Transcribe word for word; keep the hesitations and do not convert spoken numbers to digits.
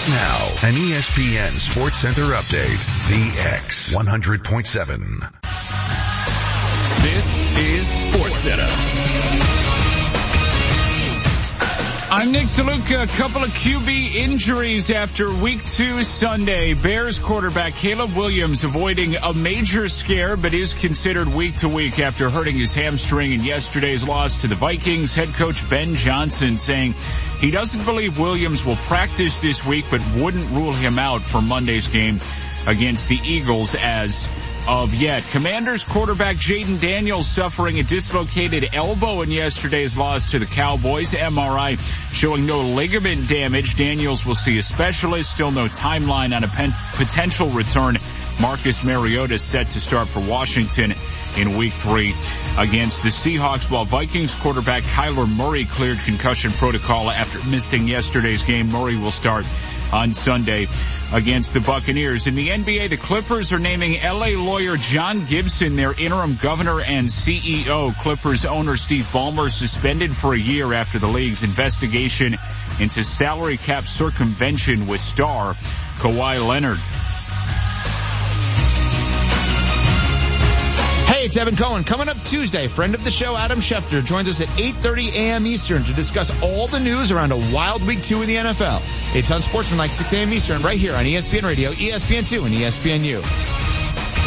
Right now, an E S P N Sports Center update. The X one hundred point seven. This is Sports Center. I'm Nick DeLuca. A couple of Q B injuries after week two Sunday. Bears quarterback Caleb Williams avoiding a major scare, but is considered week to week after hurting his hamstring in yesterday's loss to the Vikings. Head coach Ben Johnson saying he doesn't believe Williams will practice this week, but wouldn't rule him out for Monday's game against the Eagles as of yet. Commanders quarterback Jaden Daniels suffering a dislocated elbow in yesterday's loss to the Cowboys. M R I showing no ligament damage. Daniels will see a specialist. Still no timeline on a pen- potential return. Marcus Mariota set to start for Washington in week three against the Seahawks, while Vikings quarterback Kyler Murray cleared concussion protocol after missing yesterday's game. Murray will start on Sunday against the Buccaneers. In the N B A, the Clippers are naming L A lawyer John Gibson their interim governor and C E O. Clippers owner Steve Ballmer suspended for a year after the league's investigation into salary cap circumvention with star Kawhi Leonard. Hey, it's Evan Cohen. Coming up Tuesday, friend of the show Adam Schefter joins us at eight thirty a.m. Eastern to discuss all the news around a wild week two in the N F L. It's Unsportsmanlike, six a.m. Eastern, right here on E S P N Radio, E S P N two, and E S P N U.